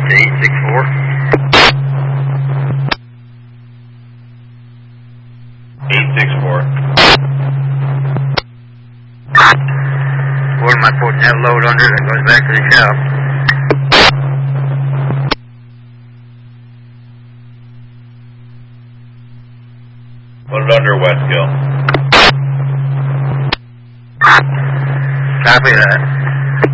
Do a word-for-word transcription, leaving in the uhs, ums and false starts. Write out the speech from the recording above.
to eight six four. eight six four. What am I putting that load under that goes back to the shop? Put it under Westkill. Copy that.